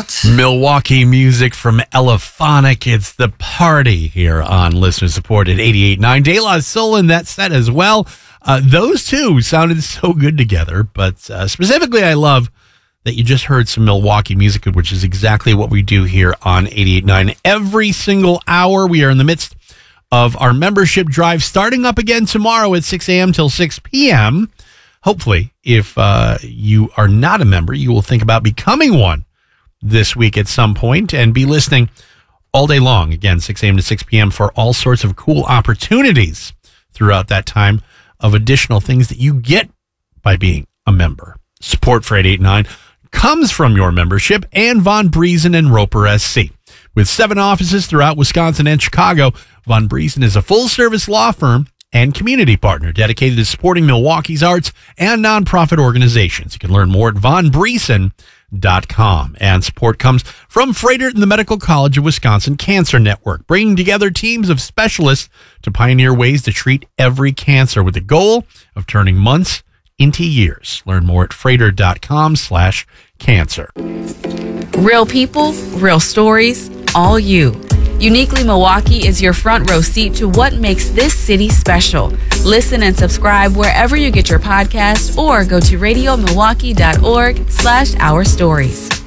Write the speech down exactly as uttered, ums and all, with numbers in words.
What? Milwaukee music from Elephonic. It's the party here on listener supported eighty-eight point nine. De La Soul in that set as well. Uh, those two sounded so good together, but uh, specifically I love that you just heard some Milwaukee music, which is exactly what we do here on eighty-eight point nine. Every single hour we are in the midst of our membership drive starting up again tomorrow at six a.m. till six p.m. Hopefully, if uh, you are not a member, you will think about becoming one this week at some point and be listening all day long. Again, six a.m. to six p.m. for all sorts of cool opportunities throughout that time of additional things that you get by being a member. Support for eighty-eight point nine comes from your membership and Von Briesen and Roper S C. With seven offices throughout Wisconsin and Chicago, Von Briesen is a full-service law firm and community partner dedicated to supporting Milwaukee's arts and nonprofit organizations. You can learn more at von briesen dot com. And support comes from Froedtert and the Medical College of Wisconsin Cancer Network, bringing together teams of specialists to pioneer ways to treat every cancer with the goal of turning months into years. Learn more at froedtert dot com slash cancer. Real people, real stories, all you. Uniquely Milwaukee is your front row seat to what makes this city special. Listen and subscribe wherever you get your podcast or go to radio milwaukee dot org slash our stories.